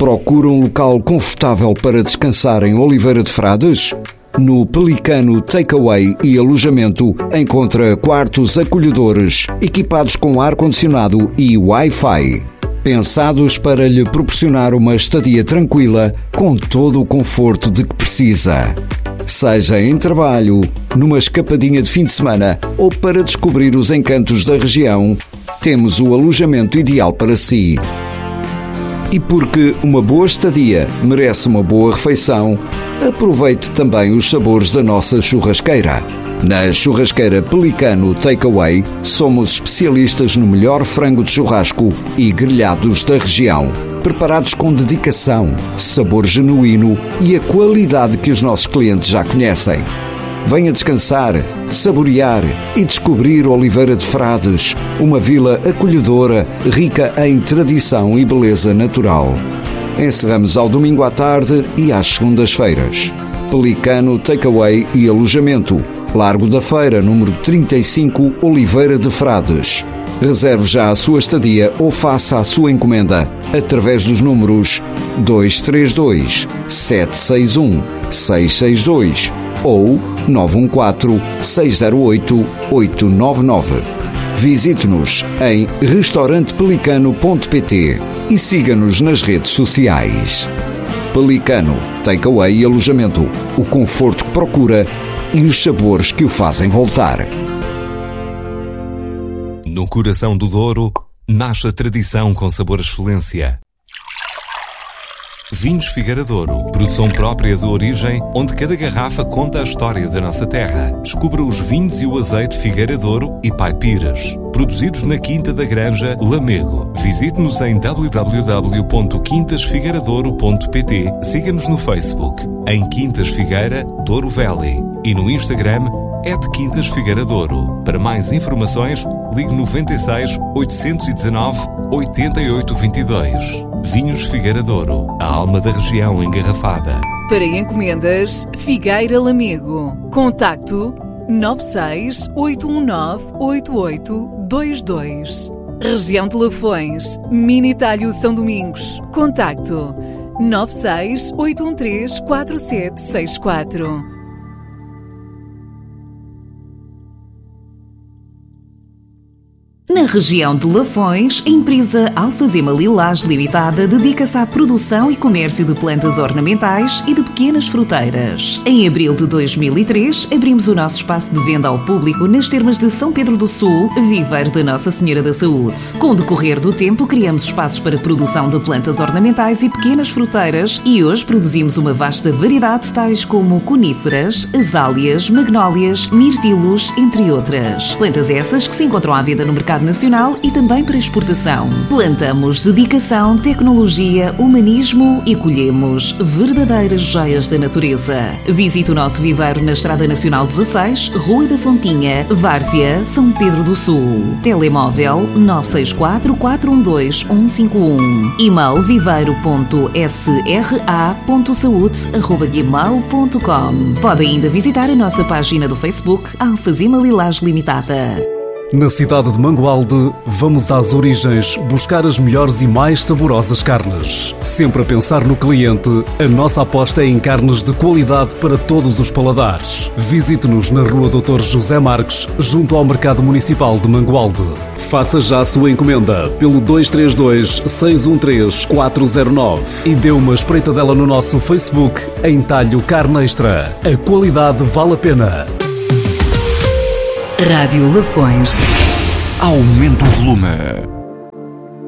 Procura um local confortável para descansar em Oliveira de Frades? No Pelicano Takeaway e Alojamento encontra quartos acolhedores equipados com ar-condicionado e Wi-Fi. Pensados para lhe proporcionar uma estadia tranquila com todo o conforto de que precisa. Seja em trabalho, numa escapadinha de fim de semana ou para descobrir os encantos da região, temos o alojamento ideal para si. E porque uma boa estadia merece uma boa refeição, aproveite também os sabores da nossa churrasqueira. Na Churrasqueira Pelicano Takeaway, somos especialistas no melhor frango de churrasco e grelhados da região. Preparados com dedicação, sabor genuíno e a qualidade que os nossos clientes já conhecem. Venha descansar, saborear e descobrir Oliveira de Frades, uma vila acolhedora, rica em tradição e beleza natural. Encerramos ao domingo à tarde e às segundas-feiras. Pelicano Takeaway e Alojamento, Largo da Feira, número 35, Oliveira de Frades. Reserve já a sua estadia ou faça a sua encomenda através dos números 232 761 662 ou 914 608 899. Visite-nos em restaurantepelicano.pt e siga-nos nas redes sociais. Pelicano Takeaway e Alojamento, o conforto que procura e os sabores que o fazem voltar. No coração do Douro, nasce a tradição com sabor excelência. Vinhos Figueira Douro, produção própria de origem, onde cada garrafa conta a história da nossa terra. Descubra os vinhos e o azeite Figueira Douro e Pai Pires, produzidos na Quinta da Granja, Lamego. Visite-nos em www.quintasfigueiradouro.pt. Siga-nos no Facebook, em Quintas Figueira Douro Valley, e no Instagram, @Quintas Figueira Douro. Para mais informações, ligue 96 819 8822. Vinhos Figueira Douro, a alma da região engarrafada. Para encomendas, Figueira Lamego. Contacto 96 819 8822. Região de Lafões, Mini Talho São Domingos. Contacto 96 813 4764. Na região de Lafões, a empresa Alfazema Lilás Limitada dedica-se à produção e comércio de plantas ornamentais e de pequenas fruteiras. Em abril de 2003, abrimos o nosso espaço de venda ao público nas termas de São Pedro do Sul, viveiro de Nossa Senhora da Saúde. Com o decorrer do tempo, criamos espaços para produção de plantas ornamentais e pequenas fruteiras e hoje produzimos uma vasta variedade, tais como coníferas, azáleas, magnólias, mirtilos, entre outras. Plantas essas que se encontram à venda no mercado nacional e também para exportação. Plantamos dedicação, tecnologia, humanismo e colhemos verdadeiras joias da natureza. Visite o nosso viveiro na Estrada Nacional 16, Rua da Fontinha, Várzea, São Pedro do Sul. Telemóvel 964 412 151. E-mail viveiro.sra.saude@gmail.com. Pode ainda visitar a nossa página do Facebook Alfazema Lilás Limitada. Na cidade de Mangualde, vamos às origens buscar as melhores e mais saborosas carnes. Sempre a pensar no cliente, a nossa aposta é em carnes de qualidade para todos os paladares. Visite-nos na Rua Dr. José Marques, junto ao Mercado Municipal de Mangualde. Faça já a sua encomenda pelo 232 613 409 e dê uma espreitadela no nosso Facebook em Talho Carne Extra. A qualidade vale a pena. Rádio Lafões. Aumente o volume.